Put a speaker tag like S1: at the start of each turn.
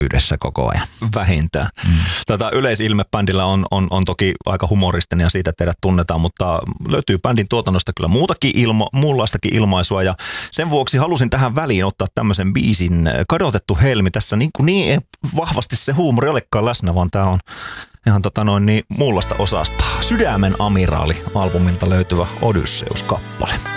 S1: yhdessä koko ajan.
S2: Vähintään. Yleisilme bändillä on toki aika humoristinen ja siitä teidät tunnetaan, mutta löytyy bändin tuotannosta kyllä muunlaistakin ilmaisua ja sen vuoksi halusin tähän väliin ottaa tämmöisen biisin Kadotettu helmi. Tässä niin vahvasti se huumori olekaan läsnä, vaan tää on ihan muunlaista osasta. Sydämen amiraali -albumilta löytyvä Odysseus-kappale.